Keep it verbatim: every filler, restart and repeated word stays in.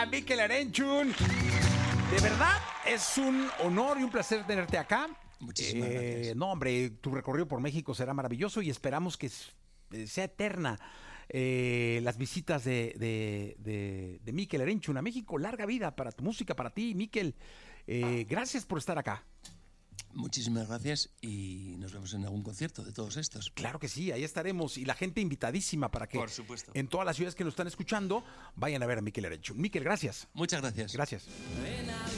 Mikel Erenchun. De verdad, es un honor y un placer tenerte acá. Muchísimas Eh, gracias. No, hombre, tu recorrido por México será maravilloso y esperamos que s- eh, sea eterna eh, las visitas de, de, de, de Mikel Erenchun a México. Larga vida para tu música, para ti, Mikel. Eh, gracias por estar acá. Muchísimas gracias y nos vemos en algún concierto de todos estos. Claro que sí, ahí estaremos y la gente invitadísima para que Por supuesto. en todas las ciudades que nos están escuchando vayan a ver a Mikel Erenchun. Mikel, gracias. Muchas gracias. Gracias.